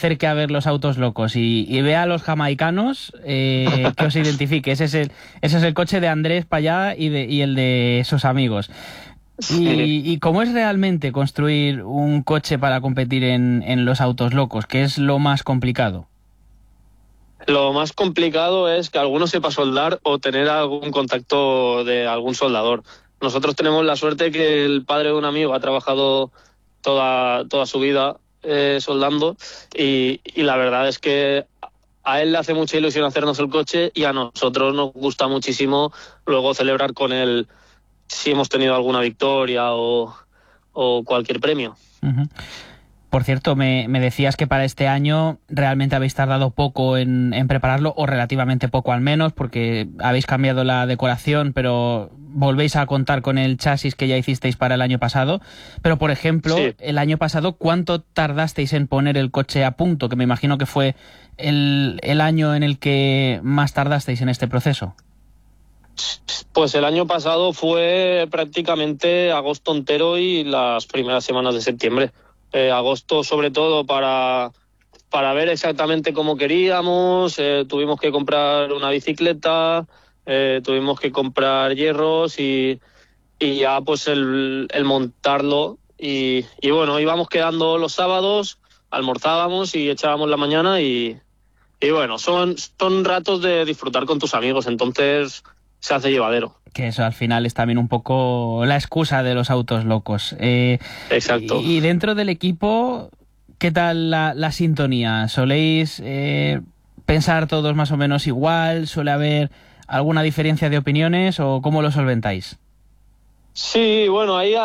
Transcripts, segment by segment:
acerque a ver los autos locos y vea a los jamaicanos, que os identifique. Ese es el coche de Andrés Payá y el de sus amigos. ¿Y cómo es realmente construir un coche para competir en los autos locos? ¿Qué es lo más complicado? Lo más complicado es que alguno sepa soldar o tener algún contacto de algún soldador. Nosotros tenemos la suerte que el padre de un amigo ha trabajado toda su vida soldando y la verdad es que a él le hace mucha ilusión hacernos el coche y a nosotros nos gusta muchísimo luego celebrar con él si hemos tenido alguna victoria o cualquier premio. Uh-huh. Por cierto, me decías que para este año realmente habéis tardado poco en prepararlo, o relativamente poco al menos, porque habéis cambiado la decoración, pero volvéis a contar con el chasis que ya hicisteis para el año pasado. Pero, por ejemplo, sí, el año pasado, ¿cuánto tardasteis en poner el coche a punto? Que me imagino que fue el año en el que más tardasteis en este proceso. Pues el año pasado fue prácticamente agosto entero y las primeras semanas de septiembre. Agosto sobre todo para ver exactamente cómo queríamos, tuvimos que comprar una bicicleta, tuvimos que comprar hierros y ya pues el montarlo y bueno, íbamos quedando los sábados, almorzábamos y echábamos la mañana y bueno, son ratos de disfrutar con tus amigos, entonces se hace llevadero. Que eso al final es también un poco la excusa de los autos locos. Exacto. Y dentro del equipo, ¿qué tal la sintonía? ¿Soléis pensar todos más o menos igual? ¿Suele haber alguna diferencia de opiniones o cómo lo solventáis? Sí, bueno, ahí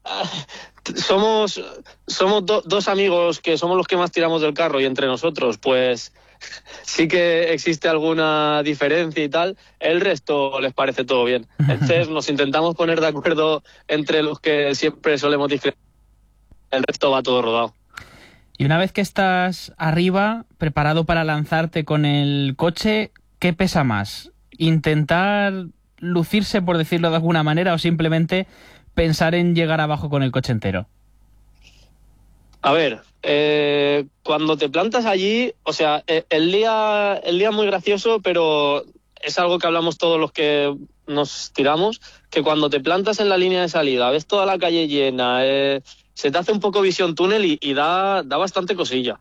somos dos amigos que somos los que más tiramos del carro y entre nosotros, pues sí que existe alguna diferencia y tal, el resto les parece todo bien. Entonces nos intentamos poner de acuerdo entre los que siempre solemos diferenciar, el resto va todo rodado. Y una vez que estás arriba, preparado para lanzarte con el coche, ¿qué pesa más? ¿Intentar lucirse, por decirlo de alguna manera, o simplemente pensar en llegar abajo con el coche entero? A ver, cuando te plantas allí, o sea, el día es muy gracioso, pero es algo que hablamos todos los que nos tiramos, que cuando te plantas en la línea de salida, ves toda la calle llena, se te hace un poco visión túnel y da bastante cosilla.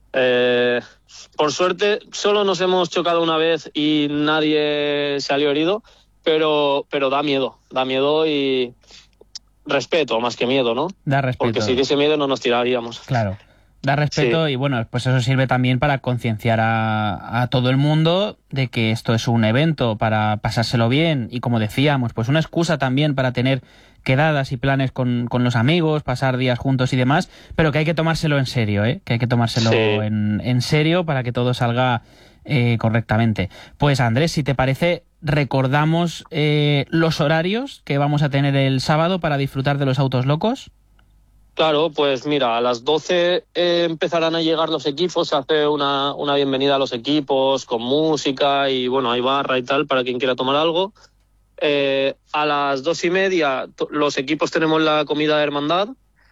Por suerte, solo nos hemos chocado una vez y nadie salió herido, pero da miedo y respeto más que miedo, ¿no? Da respeto. Porque si hubiese miedo no nos tiraríamos. Claro, da respeto, sí. Y bueno, pues eso sirve también para concienciar a todo el mundo de que esto es un evento para pasárselo bien y, como decíamos, pues una excusa también para tener quedadas y planes con los amigos, pasar días juntos y demás, pero que hay que tomárselo en serio, que hay que tomárselo, sí, en serio para que todo salga correctamente. Pues Andrés, si te parece, recordamos los horarios que vamos a tener el sábado para disfrutar de los autos locos. Claro, pues mira, a las 12 empezarán a llegar los equipos, se hace una bienvenida a los equipos con música y bueno, hay barra y tal para quien quiera tomar algo. A las 2:30 los equipos tenemos la comida de hermandad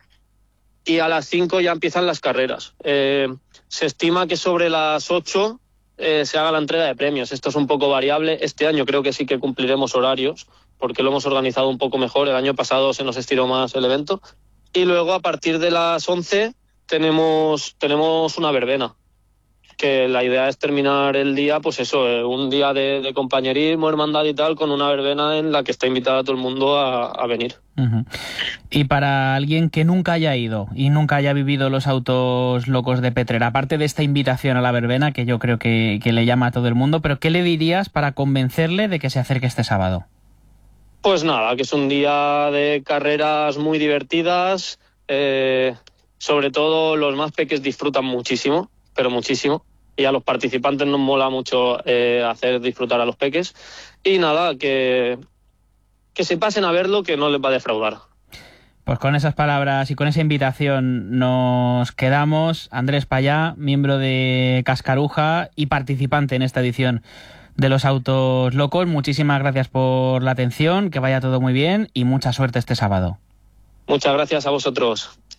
y a las 5 ya empiezan las carreras. Se estima que sobre las 8 se haga la entrega de premios. Esto es un poco variable. Este año creo que sí que cumpliremos horarios porque lo hemos organizado un poco mejor. El año pasado se nos estiró más el evento. Y luego a partir de las 11 tenemos una verbena, que la idea es terminar el día, pues eso, un día de compañerismo, hermandad y tal, con una verbena en la que está invitada a todo el mundo a venir. Uh-huh. Y para alguien que nunca haya ido y nunca haya vivido los autos locos de Petrer, aparte de esta invitación a la verbena, que yo creo que le llama a todo el mundo, pero ¿qué le dirías para convencerle de que se acerque este sábado? Pues nada, que es un día de carreras muy divertidas, sobre todo los más peques disfrutan muchísimo, pero muchísimo, y a los participantes nos mola mucho hacer disfrutar a los peques, y nada, que se pasen a verlo, que no les va a defraudar. Pues con esas palabras y con esa invitación nos quedamos. Andrés Payá, miembro de Cascaruja y participante en esta edición de los autos locos, muchísimas gracias por la atención, que vaya todo muy bien y mucha suerte este sábado. Muchas gracias a vosotros.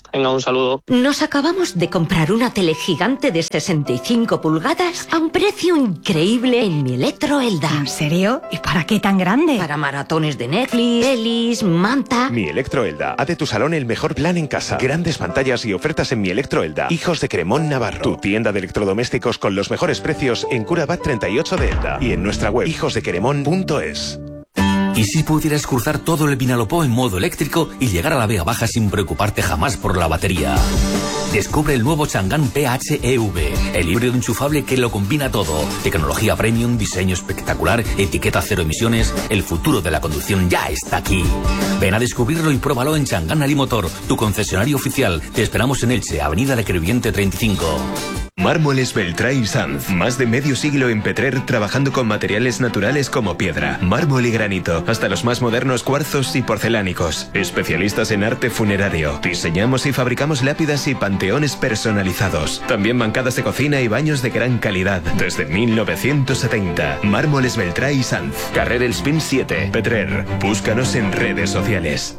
Venga, un saludo. Nos acabamos de comprar una tele gigante de 65 pulgadas a un precio increíble en Mi Electro Elda. ¿En serio? ¿Y para qué tan grande? Para maratones de Netflix, pelis, manta... Mi Electro Elda. Haz de tu salón el mejor plan en casa. Grandes pantallas y ofertas en Mi Electro Elda. Hijos de Cremón, Navarro. Tu tienda de electrodomésticos con los mejores precios en Curabat 38 de Elda. Y en nuestra web hijosdequeremón.es. ¿Y si pudieras cruzar todo el Vinalopó en modo eléctrico y llegar a la Vega Baja sin preocuparte jamás por la batería? Descubre el nuevo Chang'an PHEV, el híbrido enchufable que lo combina todo. Tecnología premium, diseño espectacular, etiqueta cero emisiones. El futuro de la conducción ya está aquí. Ven a descubrirlo y pruébalo en Chang'an Alimotor, tu concesionario oficial. Te esperamos en Elche, Avenida La Crevillente 35. Mármoles Beltrá y Sanz. Más de medio siglo en Petrer trabajando con materiales naturales como piedra, mármol y granito, hasta los más modernos cuarzos y porcelánicos. Especialistas en arte funerario. Diseñamos y fabricamos lápidas y panteones personalizados. También bancadas de cocina y baños de gran calidad. Desde 1970. Mármoles Beltrá y Sanz. Carrer El Spin 7. Petrer. Búscanos en redes sociales.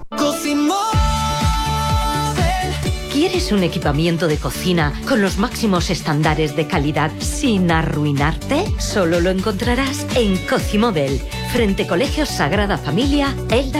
¿Quieres un equipamiento de cocina con los máximos estándares de calidad sin arruinarte? Solo lo encontrarás en Cocimóvel, frente Colegio Sagrada Familia, Elda.